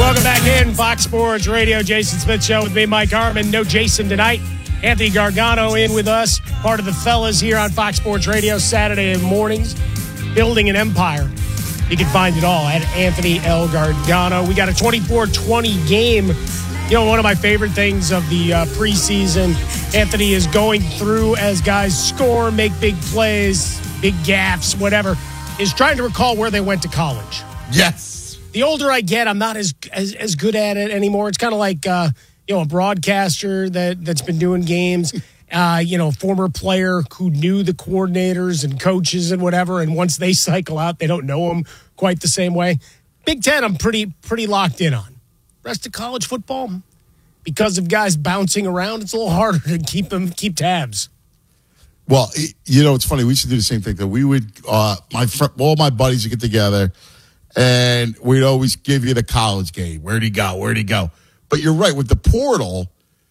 Welcome back in Fox Sports Radio. Jason Smith Show with me, Mike Harmon. No Jason tonight. Anthony Gargano in with us. Part of the fellas here on Fox Sports Radio Saturday mornings. Building an empire. You can find it all at Anthony L. Gargano. We got a 24-20 game. You know, one of my favorite things of the preseason, Anthony is going through as guys score, make big plays, big gaffes, whatever, is trying to recall where they went to college. Yes. The older I get, I'm not as good at it anymore. It's kind of like, a broadcaster that's been doing games, former player who knew the coordinators and coaches and whatever, and once they cycle out, they don't know them quite the same way. Big Ten, I'm pretty locked in on. Rest of college football, because of guys bouncing around, it's a little harder to keep tabs. Well, it's funny. We should do the same thing. That we would, all my buddies would get together, and we'd always give you the college game. Where'd he go? But you're right. With the portal,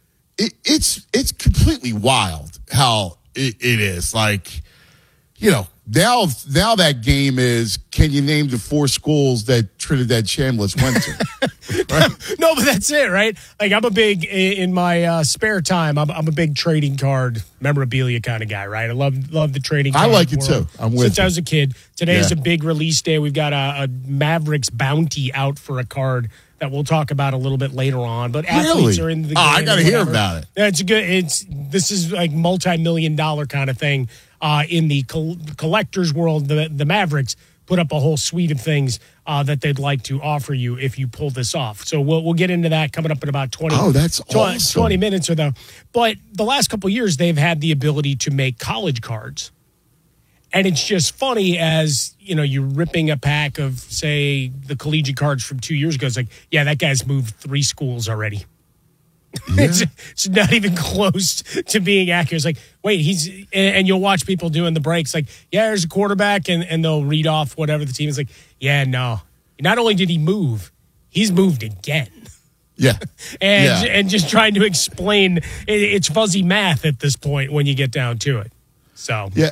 it's completely wild how it is. Like, now that game is, can you name the 4 schools that Trinidad Chambliss went to? Right? No, but that's it, right? Like, I'm a big, in my spare time, I'm a big trading card memorabilia kind of guy, right? I love the trading card. I like it too. I'm with Since you. I was a kid. Today is a big release day. We've got a Mavericks bounty out for a card that we'll talk about a little bit later on. But athletes are in the game. I got to hear about it. Yeah, this is like multi-million-dollar kind of thing. In the collector's world, the Mavericks put up a whole suite of things that they'd like to offer you if you pull this off. So we'll get into that coming up in about 20 minutes or so. But the last couple of years, they've had the ability to make college cards. And it's just funny as, you're ripping a pack of, say, the collegiate cards from 2 years ago. It's like, yeah, that guy's moved 3 schools already. Yeah. It's not even close to being accurate. It's like, wait, and you'll watch people doing the breaks like, yeah, there's a quarterback, and they'll read off whatever the team is like, yeah, no. Not only did he move, he's moved again. Yeah. and just trying to explain, it's fuzzy math at this point when you get down to it. So yeah,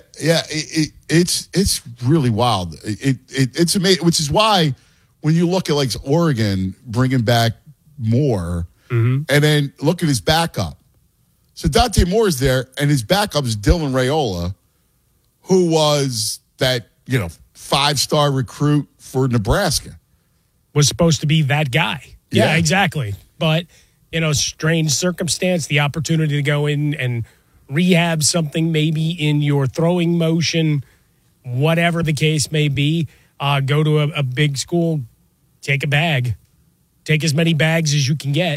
it's really wild. It's amazing, which is why when you look at like Oregon bringing back Moore, and then look at his backup. So Dante Moore is there, and his backup is Dylan Raiola, who was that 5-star recruit for Nebraska. Was supposed to be that guy. Yeah, exactly. But strange circumstance, the opportunity to go in and rehab something maybe in your throwing motion, whatever the case may be, go to a big school, take a bag. Take as many bags as you can get,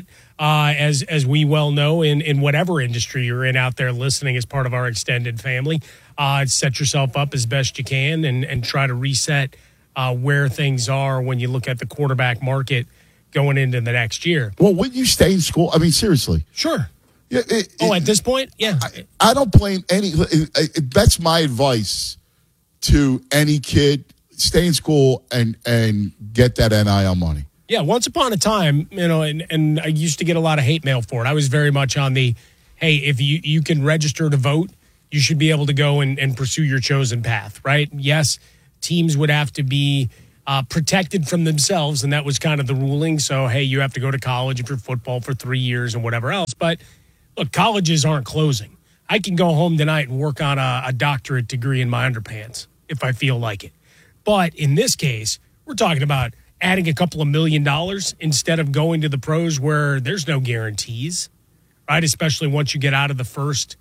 as we well know in whatever industry you're in out there listening as part of our extended family. Set yourself up as best you can and try to reset where things are when you look at the quarterback market going into the next year. Well, wouldn't you stay in school? I mean, seriously. Sure. Yeah, at this point? Yeah. I don't blame any. That's my advice to any kid. Stay in school and get that NIL money. Yeah, once upon a time, and I used to get a lot of hate mail for it. I was very much on the, hey, if you can register to vote, you should be able to go and pursue your chosen path, right? Yes, teams would have to be protected from themselves, and that was kind of the ruling. So, hey, you have to go to college if you're football for 3 years and whatever else. But, look, colleges aren't closing. I can go home tonight and work on a doctorate degree in my underpants if I feel like it. But in this case, we're talking about adding a couple of $1 million instead of going to the pros where there's no guarantees, right? Especially once you get out of the first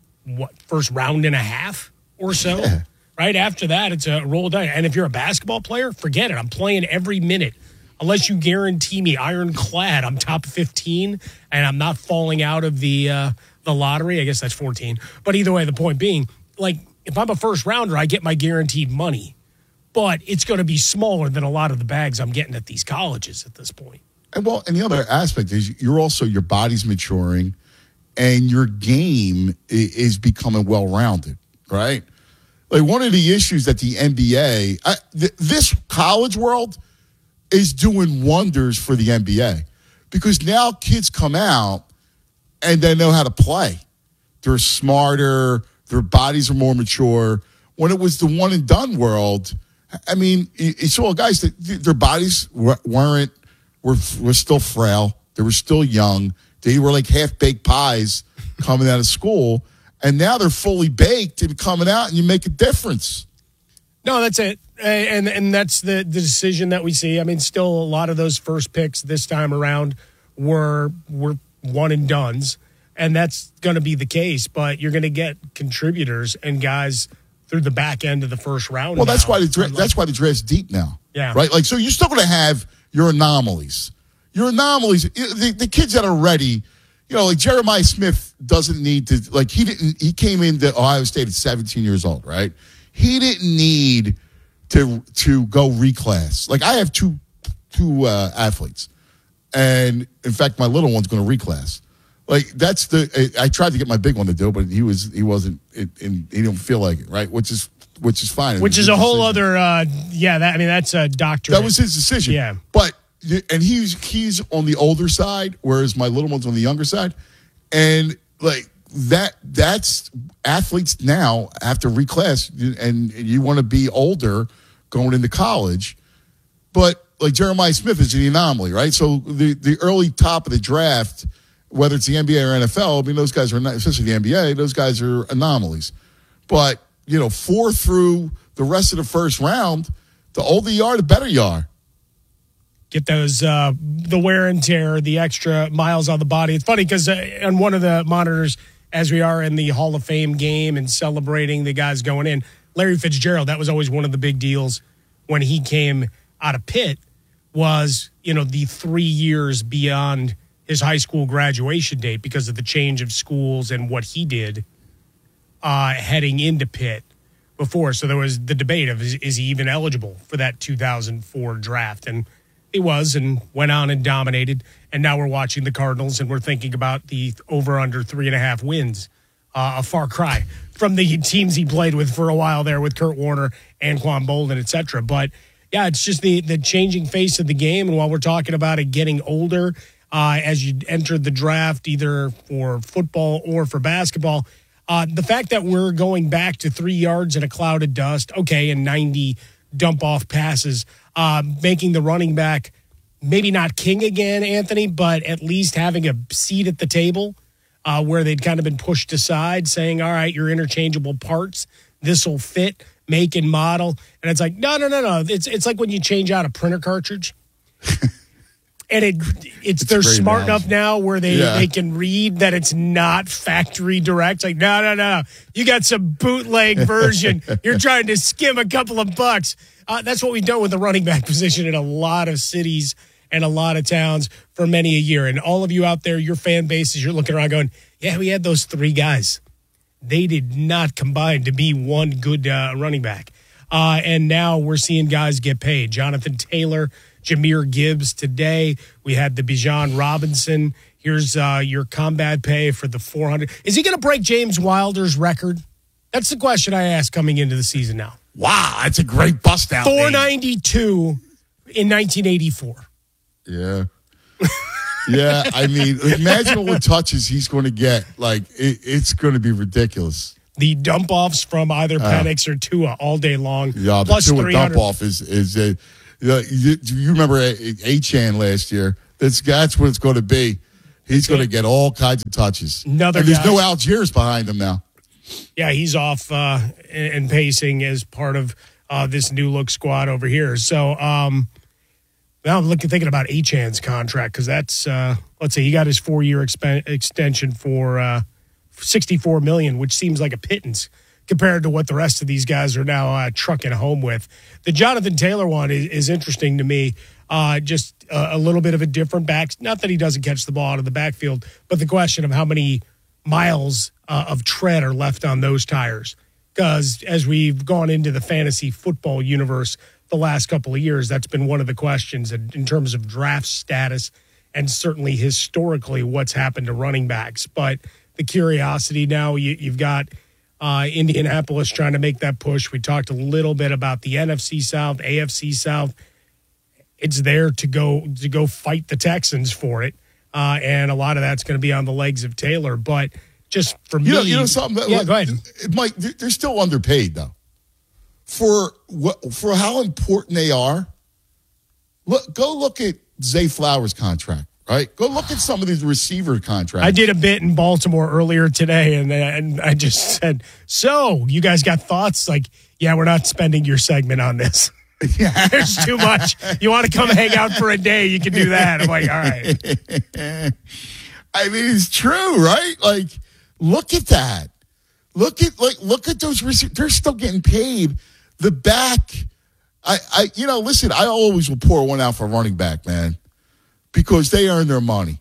round and a half or so, right? After that, it's a roll of dice. And if you're a basketball player, forget it. I'm playing every minute. Unless you guarantee me ironclad, I'm top 15 and I'm not falling out of the lottery. I guess that's 14. But either way, the point being, like, if I'm a first rounder, I get my guaranteed money. But it's going to be smaller than a lot of the bags I'm getting at these colleges at this point. And the other aspect is your body's maturing and your game is becoming well-rounded, right? Like one of the issues that the NBA, this college world is doing wonders for the NBA because now kids come out and they know how to play. They're smarter. Their bodies are more mature. When it was the one-and-done world, I mean, you saw guys that their bodies weren't were still frail. They were still young. They were like half-baked pies coming out of school. And now they're fully baked and coming out, and you make a difference. No, that's it. And that's the decision that we see. I mean, still a lot of those first picks this time around were one and dones, and that's going to be the case. But you're going to get contributors and guys through the back end of the first round. Well, that's why the draft's deep now. Yeah. Right? Like, so you're still going to have your anomalies. The kids that are ready, like Jeremiah Smith doesn't need to, like, he came into Ohio State at 17 years old, right? He didn't need to go reclass. Like, I have two athletes, and in fact, my little one's going to reclass. Like, I tried to get my big one to do it, but he wasn't, and he didn't feel like it, right? Which is fine. Which is a whole other, that's a doctorate. That was his decision. Yeah. But, and he's on the older side, whereas my little one's on the younger side. And, like, that's athletes now have to reclass, and you want to be older going into college. But, like, Jeremiah Smith is the anomaly, right? So the early top of the draft, whether it's the NBA or NFL, I mean, those guys are not, especially the NBA, those guys are anomalies. But, 4 through the rest of the first round, the older you are, the better you are. Get those, the wear and tear, the extra miles on the body. It's funny because on one of the monitors, as we are in the Hall of Fame game and celebrating the guys going in, Larry Fitzgerald, that was always one of the big deals when he came out of Pitt, was, the 3 years beyond his high school graduation date because of the change of schools and what he did heading into Pitt before. So there was the debate of, is he even eligible for that 2004 draft? And he was, and went on and dominated. And now we're watching the Cardinals, and we're thinking about the over-under 3.5 wins. A far cry from the teams he played with for a while there with Kurt Warner, Anquan Bolden, et cetera. But, yeah, it's just the changing face of the game. And while we're talking about it getting older as you enter the draft, either for football or for basketball, the fact that we're going back to 3 yards in a cloud of dust, okay, and 90 dump-off passes, making the running back maybe not king again, Anthony, but at least having a seat at the table where they'd kind of been pushed aside, saying, all right, you're interchangeable parts. This will fit, make, and model. And it's like, no. It's like when you change out a printer cartridge. And they're smart enough now where they can read that it's not factory direct. Like, no. You got some bootleg version. You're trying to skim a couple of bucks. That's what we've done with the running back position in a lot of cities and a lot of towns for many a year. And all of you out there, your fan bases, you're looking around going, yeah, we had those 3 guys. They did not combine to be one good running back. And now we're seeing guys get paid. Jonathan Taylor, Jahmyr Gibbs today. We had the Bijan Robinson. Here's your combat pay for the 400. Is he going to break James Wilder's record? That's the question I asked coming into the season now. Wow, that's a great bust out. 492 in 1984. Yeah. Yeah, I mean, imagine what touches he's going to get. Like, it's going to be ridiculous. The dump-offs from either Penix or Tua all day long. Yeah, the Tua dump-off is you remember Achane last year? That's what it's going to be. He's going to get all kinds of touches. There's no Algiers behind him now. Yeah, he's off and pacing as part of this new look squad over here. So now I'm thinking about Achane's contract because that's let's say he got his 4-year extension for $64 million, which seems like a pittance compared to what the rest of these guys are now trucking home with. The Jonathan Taylor one is interesting to me. Just a little bit of a different back. Not that he doesn't catch the ball out of the backfield, but the question of how many miles of tread are left on those tires. Because as we've gone into the fantasy football universe the last couple of years, that's been one of the questions in terms of draft status and certainly historically what's happened to running backs. But the curiosity now, you've got Indianapolis trying to make that push. We talked a little bit about the NFC South, AFC South. It's there to go fight the Texans for it. And a lot of that's going to be on the legs of Taylor. But just for me. You know something? Yeah, go ahead. Mike, they're still underpaid, though. For how important they are, go look at Zay Flowers' contract, right? Go look at some of these receiver contracts. I did a bit in Baltimore earlier today, and I just said, so you guys got thoughts? Like, yeah, we're not spending your segment on this. Yeah. There's too much. You want to come hang out for a day, you can do that. I'm like, all right. I mean, it's true, right? Like, look at that. Look at those receivers. They're still getting paid. The back, listen, I always will pour one out for running back, man, because they earn their money.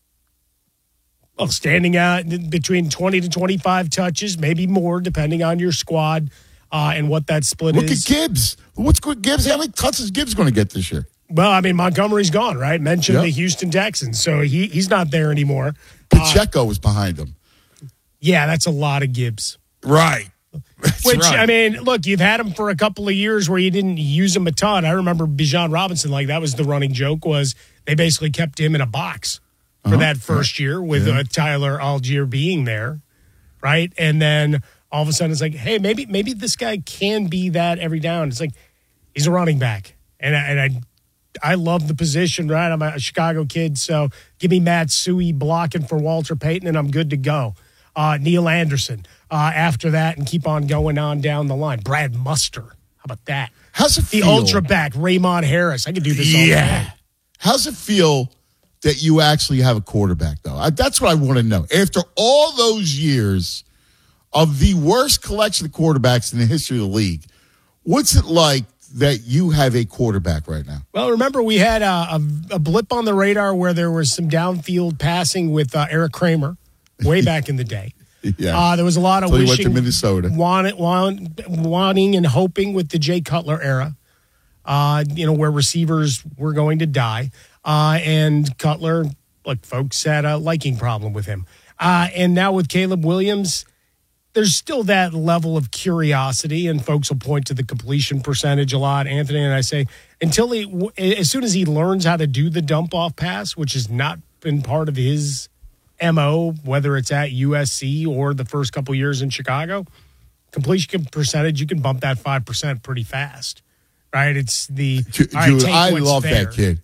Well, standing out between 20 to 25 touches, maybe more, depending on your squad and what that split is. Look at Gibbs. What's good, Gibbs? How many touches is Gibbs going to get this year? Well, I mean, Montgomery's gone, right? Mentioned the Houston Texans, so he's not there anymore. Pacheco was behind him. Yeah, that's a lot of Gibbs. Right. Which, right. I mean, look, you've had him for a couple of years where you didn't use him a ton. I remember Bijan Robinson, like that was the running joke, was they basically kept him in a box for that first year with Tyler Algier being there, right? And then all of a sudden it's like, hey, maybe this guy can be that every down. It's like he's a running back. And I love the position, right? I'm a Chicago kid, so give me Matt Suhey blocking for Walter Payton, and I'm good to go. Neil Anderson after that, and keep on going on down the line. Brad Muster, how about that? How's it feel? The ultra back, Raymond Harris. I could do this all day. How's it feel that you actually have a quarterback, though? That's what I want to know. After all those years of the worst collection of quarterbacks in the history of the league, what's it like that you have a quarterback right now? Well, remember we had a blip on the radar where there was some downfield passing with Eric Kramer way back in the day. Yeah. There was a lot of wishing, went to Minnesota. wanting and hoping with the Jay Cutler era, where receivers were going to die. And Cutler, look, folks had a liking problem with him. And now with Caleb Williams, there's still that level of curiosity, and folks will point to the completion percentage a lot. Anthony and I say, as soon as he learns how to do the dump-off pass, which has not been part of his MO, whether it's at USC or the first couple years in Chicago, completion percentage, you can bump that 5% pretty fast, right? It's the dude, I love that kid.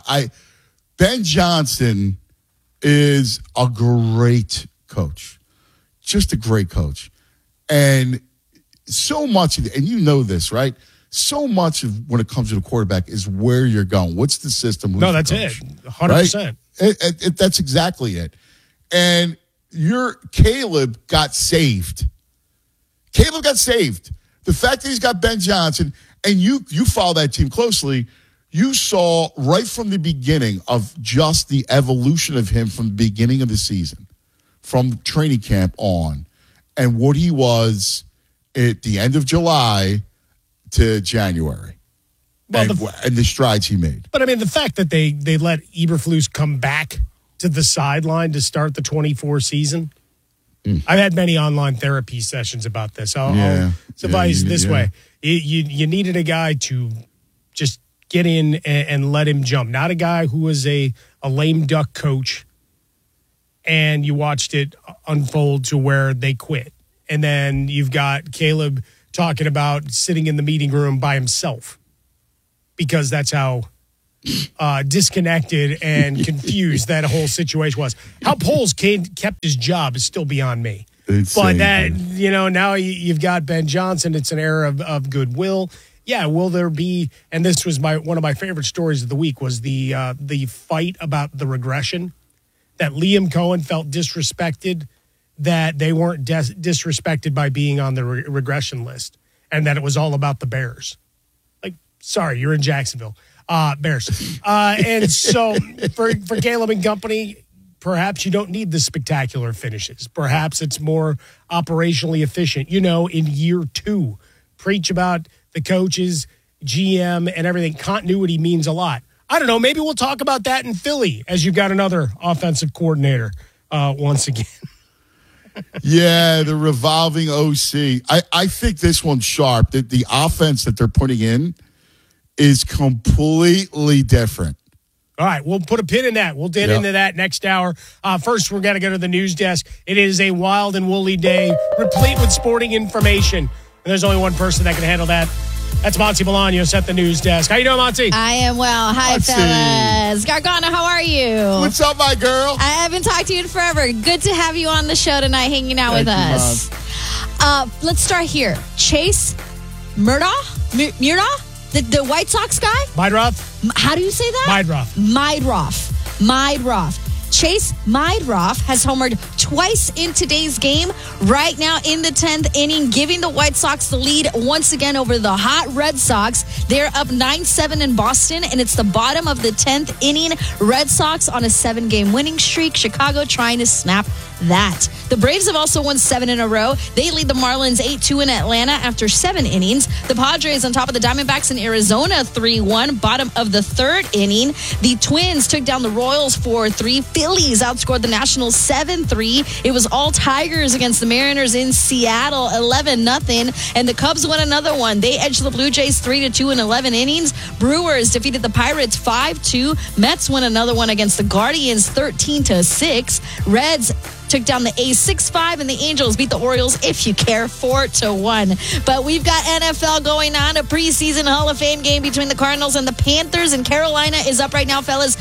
Ben Johnson is a great coach, just a great coach, and so much of it, and you know this, right? So much of when it comes to the quarterback is where you're going. What's the system? No, that's it. 100%. Right? That's exactly it. And your Caleb got saved. Caleb got saved. The fact that he's got Ben Johnson, and you follow that team closely, you saw right from the beginning of just the evolution of him from the beginning of the season, from training camp on, and what he was at the end of July to January. Well, and the strides he made. But, I mean, the fact that they let Eberflus come back to the sideline to start the 24 season. I've had many online therapy sessions about this. I'll suffice this way. You needed a guy to just get in and let him jump, not a guy who was a lame duck coach, and you watched it unfold to where they quit. And then you've got Caleb talking about sitting in the meeting room by himself because that's how disconnected and confused that whole situation was. How Poles kept his job is still beyond me. But that, now you've got Ben Johnson. It's an era of goodwill. Yeah, will there be? And this was one of my favorite stories of the week was the fight about the regression, that Liam Cohen felt disrespected, that they weren't disrespected by being on the regression list, and that it was all about the Bears. Like, sorry, you're in Jacksonville. Bears. And so for Caleb and company, perhaps you don't need the spectacular finishes. Perhaps it's more operationally efficient. In year 2, preach about the coaches, GM, and everything. Continuity means a lot. I don't know. Maybe we'll talk about that in Philly as you've got another offensive coordinator once again. Yeah, the revolving OC. I think this one's sharp. The offense that they're putting in is completely different. All right, we'll put a pin in that. We'll get into that next hour. First, we're going to go to the news desk. It is a wild and woolly day, replete with sporting information. And there's only one person that can handle that. That's Monty Bolaños at the news desk. How you doing, Monty? I am well. Hi, Monty. fellas. Gargano, how are you? What's up, my girl? I haven't talked to you in forever. Good to have you on the show tonight, hanging out with us. Let's start here. Chase Murdaugh? The White Sox guy? Meidroth? How do you say that? Meidroth. Chase Meidroth has homered twice in today's game. Right now in the 10th inning, giving the White Sox the lead once again over the hot Red Sox. They're up 9-7 in Boston, and it's the bottom of the 10th inning. Red Sox on a 7-game winning streak. Chicago trying to snap that. The Braves have also won 7 in a row. They lead the Marlins 8-2 in Atlanta after 7 innings. The Padres on top of the Diamondbacks in Arizona 3-1, bottom of the 3rd inning. The Twins took down the Royals 4-3. Phillies outscored the Nationals 7-3. It was all Tigers against the Mariners in Seattle 11-0. And the Cubs won another one. They edged the Blue Jays 3-2 in 11 innings. Brewers defeated the Pirates 5-2. Mets won another one against the Guardians 13-6. Reds took down the A's 6-5, and the Angels beat the Orioles, if you care, 4-1. But we've got NFL going on, a preseason Hall of Fame game between the Cardinals and the Panthers, and Carolina is up right now, fellas,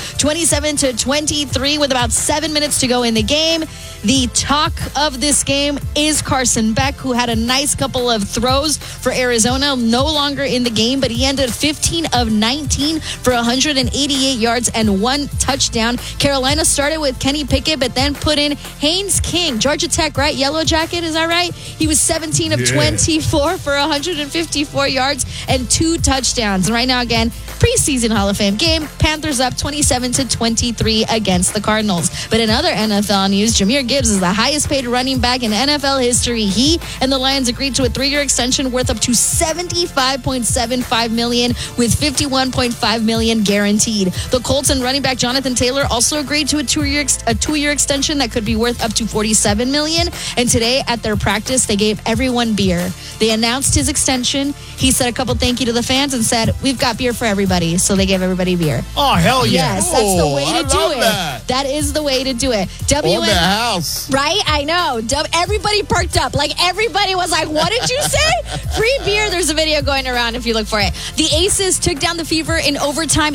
27-23 with about 7 minutes to go in the game. The talk of this game is Carson Beck, who had a nice couple of throws for Arizona, no longer in the game, but he ended 15 of 19 for 188 yards and 1 touchdown. Carolina started with Kenny Pickett, but then put in Haynes King, Georgia Tech, right? Yellow Jacket, is that right? He was 17 of 24 for 154 yards and 2 touchdowns. And right now, again, preseason Hall of Fame game. Panthers up 27-23 against the Cardinals. But in other NFL news, Jahmyr Gibbs is the highest paid running back in NFL history. He and the Lions agreed to a 3-year extension worth up to $75.75 million with $51.5 million guaranteed. The Colts and running back Jonathan Taylor also agreed to a two-year extension that could be worth up to $47 million. And today at their practice, they gave everyone beer. They announced his extension. He said a couple thank you to the fans and said, "We've got beer for everybody." So they gave everybody beer. Oh, hell yeah. Yes, that's the way to do it. That. That is the way to do it. On the house. Right? I know. Everybody perked up. Like, everybody was like, what did you say? Free beer. There's a video going around if you look for it. The Aces took down the Fever in overtime,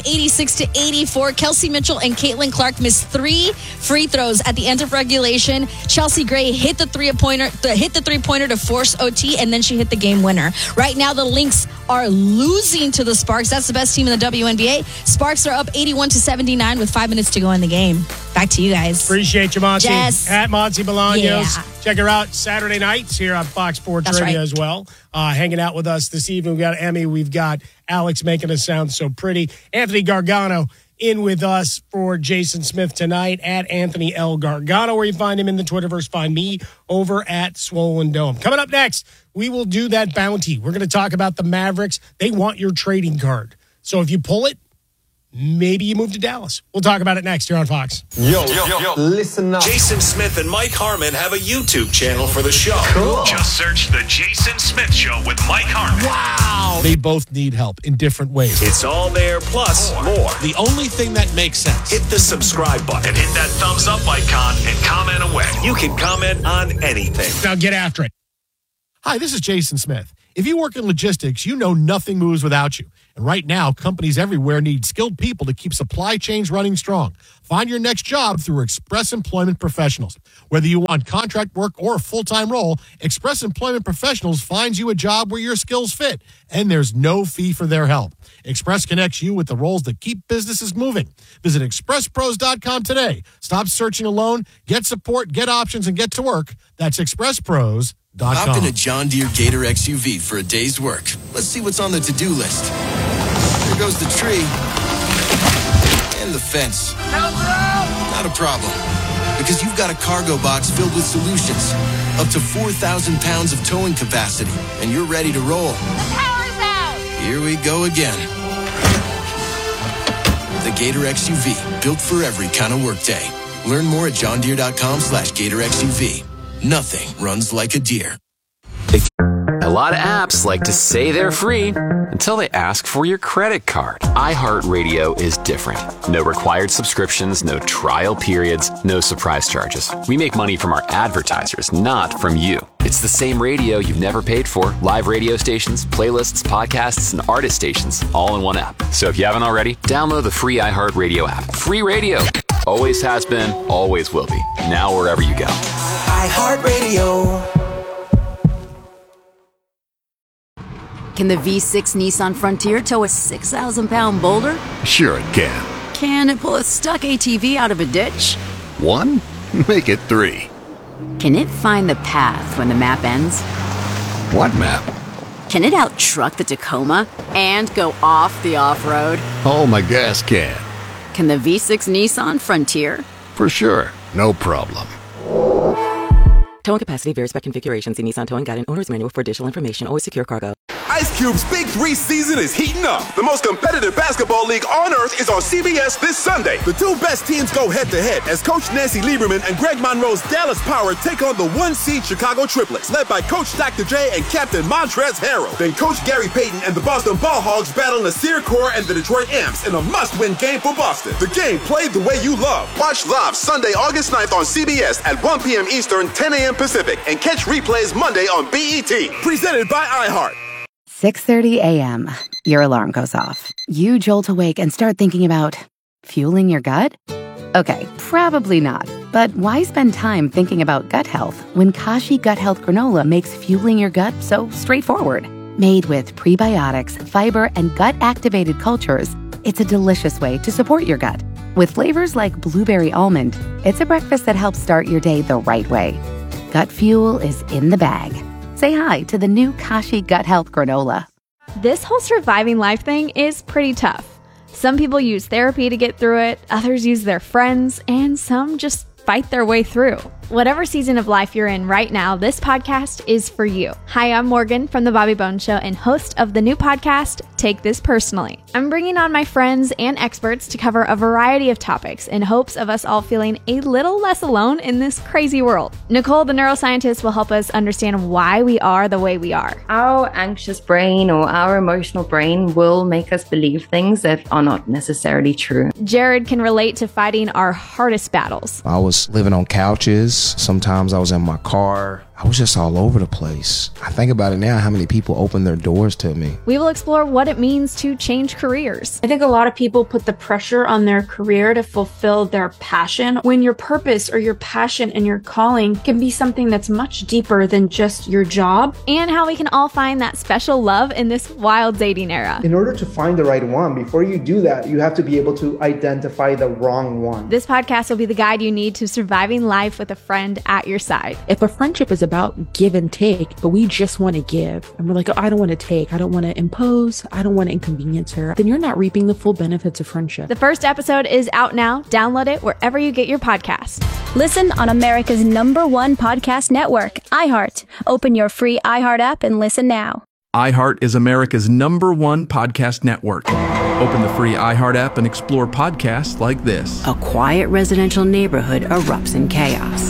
86-84. Kelsey Mitchell and Caitlin Clark missed 3 free throws at the end of regulation. Chelsea Gray hit the three-pointer to force OT, and then she hit the game winner. Right now, the Lynx are losing to the Sparks. That's the best team in the WNBA. Sparks are up 81-79 with 5 minutes to go in the game. Back to you guys. Appreciate you, Monty. Yes. At Monty Bolaños. Yeah. Check her out Saturday nights here on Fox Sports Radio as well. Hanging out with us this evening. We've got Emmy. We've got Alex making us sound so pretty. Anthony Gargano in with us for Jason Smith tonight at Anthony L. Gargano, where you find him in the Twitterverse. Find me over at Swollen Dome. Coming up next, we will do that bounty. We're going to talk about the Mavericks. They want your trading card. So if you pull it, maybe you move to Dallas. We'll talk about it next here on Fox. Yo, listen up. Jason Smith and Mike Harmon have a YouTube channel for the show. Cool. Just search The Jason Smith Show with Mike Harmon. Wow. They both need help in different ways. It's all there, plus more. The only thing that makes sense. Hit the subscribe button and hit that thumbs up icon and comment away. You can comment on anything. Now get after it. Hi, this is Jason Smith. If you work in logistics, you know nothing moves without you. And right now, companies everywhere need skilled people to keep supply chains running strong. Find your next job through Express Employment Professionals. Whether you want contract work or a full-time role, Express Employment Professionals finds you a job where your skills fit, and there's no fee for their help. Express connects you with the roles that keep businesses moving. Visit expresspros.com today. Stop searching alone. Get support, get options, and get to work. That's expresspros.com. Hop in a John Deere Gator XUV for a day's work. Let's see what's on the to-do list. There goes the tree. And the fence. Not a problem. Because you've got a cargo box filled with solutions. Up to 4,000 pounds of towing capacity. And you're ready to roll. The power's out! Here we go again. The Gator XUV. Built for every kind of workday. Learn more at johndeere.com/GatorXUV. Nothing runs like a deer. A lot of apps like to say they're free until they ask for your credit card. iHeartRadio is different. No required subscriptions, no trial periods, no surprise charges. We make money from our advertisers, not from you. It's the same radio you've never paid for. Live radio stations, playlists, podcasts, and artist stations, all in one app. So if you haven't already, download the free iHeartRadio app. Free radio. Always has been, always will be. Now wherever you go. iHeartRadio. Can the V6 Nissan Frontier tow a 6,000-pound boulder? Sure it can. Can it pull a stuck ATV out of a ditch? 1? Make it 3. Can it find the path when the map ends? What map? Can it out-truck the Tacoma and go off the off-road? Oh, my gas can. Can the V6 Nissan Frontier? For sure. No problem. Towing capacity varies by configuration. See Nissan Towing Guide and Owner's Manual for additional information. Always secure cargo. Ice Cube's Big 3 season is heating up. The most competitive basketball league on earth is on CBS this Sunday. The two best teams go head-to-head as Coach Nancy Lieberman and Greg Monroe's Dallas Power take on the 1-seed Chicago Triplets, led by Coach Dr. J and Captain Montrezl Harrell. Then Coach Gary Payton and the Boston Ball Hogs battle Nasir Kaur and the Detroit Amps in a must-win game for Boston. The game played the way you love. Watch live Sunday, August 9th on CBS at 1 p.m. Eastern, 10 a.m. Pacific, and catch replays Monday on BET. Presented by iHeart. 6:30 a.m. Your alarm goes off. You jolt awake and start thinking about fueling your gut? Okay, probably not. But why spend time thinking about gut health when Kashi Gut Health Granola makes fueling your gut so straightforward? Made with prebiotics, fiber, and gut-activated cultures, it's a delicious way to support your gut. With flavors like blueberry almond, it's a breakfast that helps start your day the right way. Gut fuel is in the bag. Say hi to the new Kashi Gut Health Granola. This whole surviving life thing is pretty tough. Some people use therapy to get through it, others use their friends, and some just fight their way through. Whatever season of life you're in right now, this podcast is for you. Hi, I'm Morgan from The Bobby Bones Show and host of the new podcast, Take This Personally. I'm bringing on my friends and experts to cover a variety of topics in hopes of us all feeling a little less alone in this crazy world. Nicole, the neuroscientist, will help us understand why we are the way we are. Our anxious brain or our emotional brain will make us believe things that are not necessarily true. Jared can relate to fighting our hardest battles. I was living on couches. Sometimes I was in my car. I was just all over the place. I think about it now, how many people opened their doors to me. We will explore what it means to change careers. I think a lot of people put the pressure on their career to fulfill their passion, when your purpose or your passion and your calling can be something that's much deeper than just your job. And how we can all find that special love in this wild dating era. In order to find the right one, before you do that, you have to be able to identify the wrong one. This podcast will be the guide you need to surviving life with a friend at your side. If a friendship is about give and take, but we just want to give, and we're like, oh, I don't want to take, I don't want to impose, I don't want to inconvenience her, then you're not reaping the full benefits of friendship. The first episode is out now. Download it wherever you get your podcast. Listen on America's #1 podcast network, iHeart. Open your free iHeart app and listen now. iHeart is America's #1 podcast network. Open the free iHeart app and explore podcasts like this. A quiet residential neighborhood erupts in chaos.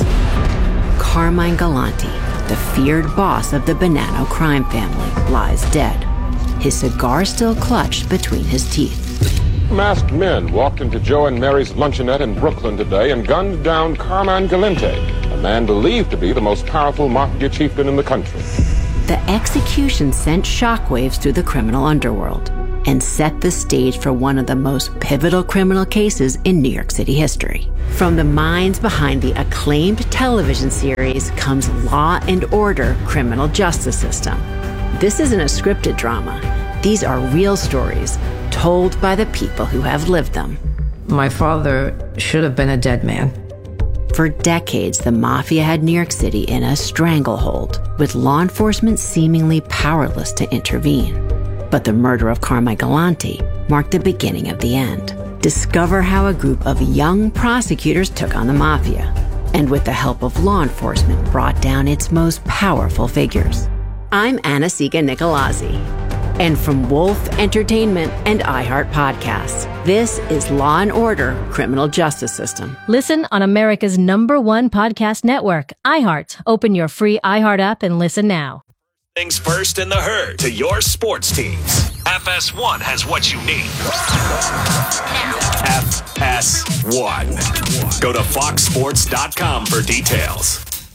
Carmine Galante, the feared boss of the Bonanno crime family, lies dead, his cigar still clutched between his teeth. Masked men walked into Joe and Mary's luncheonette in Brooklyn today and gunned down Carmine Galante, a man believed to be the most powerful mafia chieftain in the country. The execution sent shockwaves through the criminal underworld and set the stage for one of the most pivotal criminal cases in New York City history. From the minds behind the acclaimed television series comes Law and Order: Criminal Justice System. This isn't a scripted drama. These are real stories told by the people who have lived them. My father should have been a dead man. For decades, the mafia had New York City in a stranglehold, with law enforcement seemingly powerless to intervene. But the murder of Carmine Galante marked the beginning of the end. Discover how a group of young prosecutors took on the mafia, and with the help of law enforcement, brought down its most powerful figures. I'm Anna-Sigga Nicolazzi, and from Wolf Entertainment and iHeart Podcasts, this is Law and Order: Criminal Justice System. Listen on America's #1 podcast network, iHeart. Open your free iHeart app and listen now. Things first in the herd to your sports teams. FS1 has what you need. FS1. Go to foxsports.com for details.